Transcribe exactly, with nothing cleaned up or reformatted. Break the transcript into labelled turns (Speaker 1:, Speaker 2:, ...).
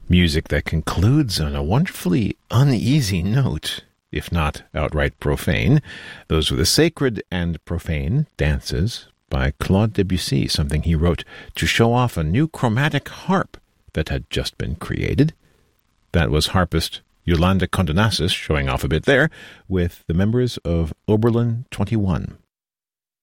Speaker 1: Music that concludes on a wonderfully uneasy note, if not outright profane. Those were the Sacred and Profane Dances by Claude Debussy, something he wrote to show off a new chromatic harp that had just been created. That was harpist Yolanda Condonasis showing off a bit there with the members of Oberlin twenty-one.